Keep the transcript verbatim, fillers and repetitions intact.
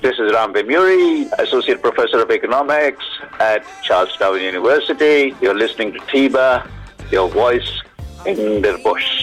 This is Rambe Muri, Associate Professor of Economics at Charlestown University. You're listening to T I B A, your voice in the bush.